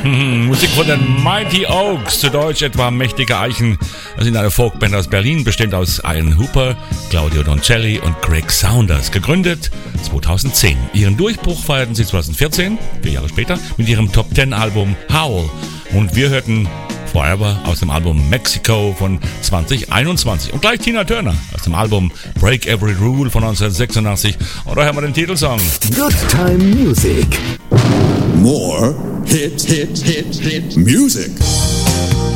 Musik von den Mighty Oaks, zu Deutsch etwa mächtige Eichen. Das sind eine Folkband aus Berlin, bestehend aus Ian Hooper, Claudio Doncelli und Greg Saunders. Gegründet 2010. Ihren Durchbruch feierten sie 2014, 4 Jahre später, mit ihrem Top-10-Album Howl. Und wir hörten Forever aus dem Album Mexico von 2021. Und gleich Tina Turner aus dem Album Break Every Rule von 1986. Und da hören wir den Titelsong. Good Time Music. More hit music.